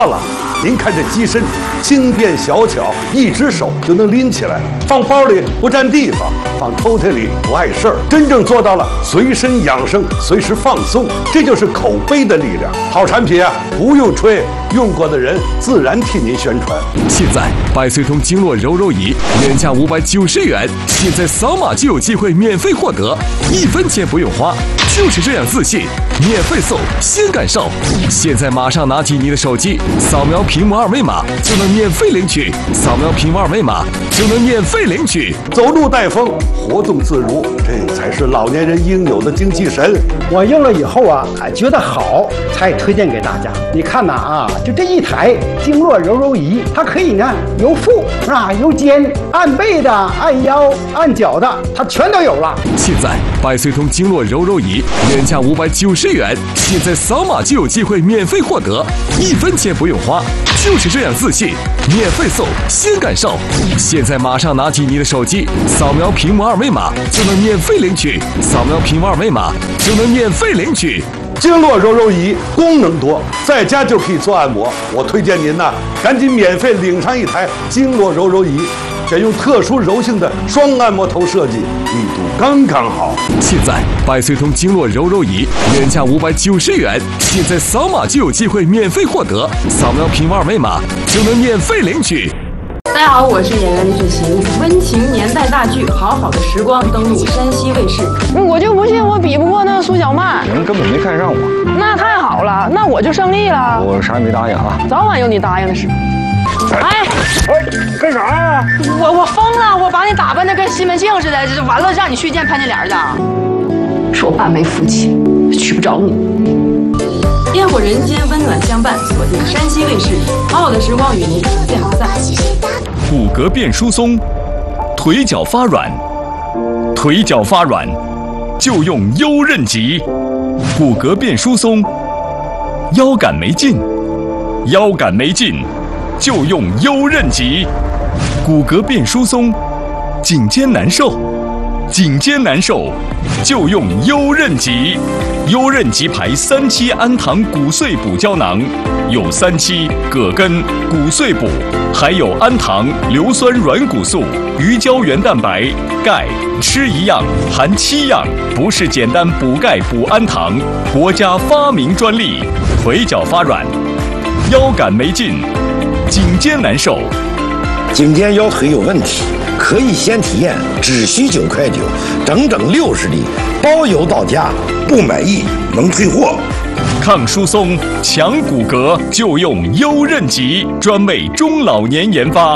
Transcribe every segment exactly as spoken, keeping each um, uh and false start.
了，您看这机身轻便小巧，一只手就能拎起来，放包里不占地方，放抽屉里不碍事儿，真正做到了随身养生，随时放松。这就是口碑的力量。好产品啊，不用吹，用过的人自然替您宣传。 现在百岁通经络揉揉仪原价五百九十元，现在扫码就有机会免费获得，一分钱不用花，就是这样自信，免费送，先感受。现在马上拿起你的手机，扫描屏幕二维码就能免费领取，扫描屏幕二维码就能免费领取。 走路带风，活动自如，这才是老年人应有的精气神。 我用了以后啊，哎，觉得好，才推荐给大家。你看呐啊，就这一台经络揉揉仪，它可以呢由腹是吧，由肩按背的、按腰、按脚的，它全都有了。 现在百岁通经络揉揉仪原价五百九十元，现在扫码就有机会免费获得，一分钱不用花，就是这样自信，免费送，先感受。现在马上拿起你的手机，扫描屏幕二维码就能免费领取，扫描屏幕二维码就能免费领取。 经络揉揉仪功能多，在家就可以做按摩。我推荐您呢，赶紧免费领上一台经络揉揉仪，选用特殊柔性的双按摩头设计，力度刚刚好。 现在百岁通经络揉揉仪原价五百九十元，现在扫码就有机会免费获得，扫描屏幕二维码就能免费领取。 大家好，我是演员李雪琴。温情年代大剧《好好的时光》登陆山西卫视。 我就不信我比不过那个苏小曼。 你们根本没看上我。 那太好了，那我就胜利了。 我啥也没答应啊。 早晚有你答应的事。哎哎，干啥呀？ 我我疯了！我把你打扮的跟西门庆似的，这完了让你去见潘金莲去。 说我爸没福气，娶不着你。烟火人间，温暖相伴，锁定山西卫视，好好的时光与您不见不散。 骨骼变疏松，腿脚发软，腿脚发软就用优韧极。骨骼变疏松，腰杆没劲，腰杆没劲就用优韧极。骨骼变疏松，颈肩难受，颈肩难受就用优韧极。优韧极牌三七氨糖骨碎补胶囊，有三七、葛根、骨碎补，还有氨糖、硫酸软骨素、鱼胶原蛋白、钙，吃一样含七样，不是简单补钙补氨糖，国家发明专利。腿脚发软，腰杆没劲，颈肩难受， 颈肩腰腿有问题，可以先体验，只需九块九，整整六十粒，包邮到家，不满意能退货。 抗疏松、强骨骼就用优韧极，专为中老年研发。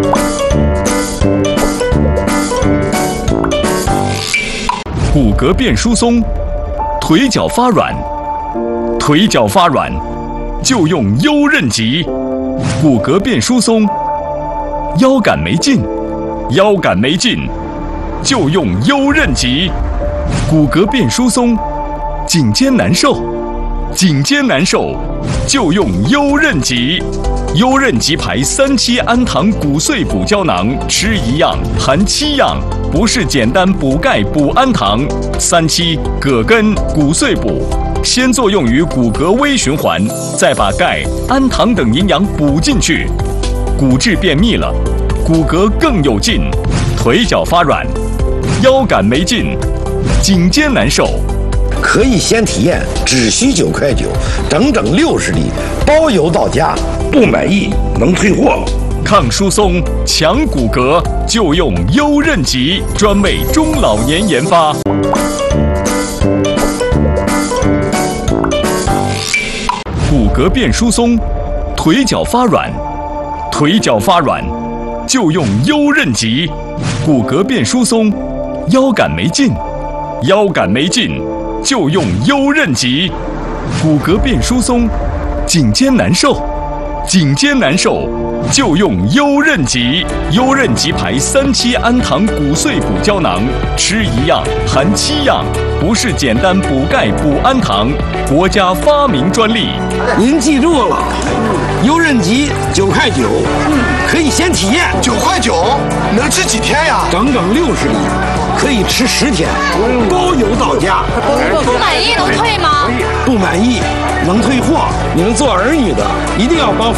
骨骼变疏松，腿脚发软，腿脚发软就用优韧极。骨骼变疏松，腰杆没劲，腰杆没劲就用优韧极。骨骼变疏松，颈肩难受，颈肩难受就用优韧极。优韧极牌三七氨糖骨碎补胶囊，吃一样含七样，不是简单补钙补氨糖。三七、葛根、骨碎补，先作用于骨骼微循环，再把钙、氨糖等营养补进去，骨质变密了，骨骼更有劲。腿脚发软，腰杆没劲，颈肩难受， 可以先体验，只需九块九，整整六十粒，包邮到家，不满意能退货。 抗疏松、强骨骼就用优韧极，专为中老年研发。骨骼变疏松，腿脚发软，腿脚发软就用优韧极。骨骼变疏松，腰杆没劲，腰杆没劲就用优韧极。骨骼变疏松，颈肩难受，颈肩难受就用优韧极。优韧极牌三七氨糖骨碎补胶囊，吃一样含七样，不是简单补钙补氨糖，国家发明专利。 您记住了，优韧极九块九，可以先体验。 九块九能吃几天呀？ 整整六十粒，可以吃十天，包邮到家。 不满意能退吗？ 不满意能退货。你们做儿女的一定要帮